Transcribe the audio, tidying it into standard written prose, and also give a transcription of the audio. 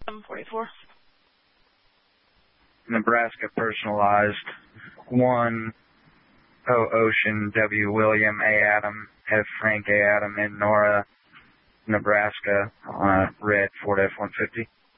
744. Nebraska personalized. 1 O Ocean W William A Adam F Frank A Adam in Nora, Nebraska, red Ford F-150.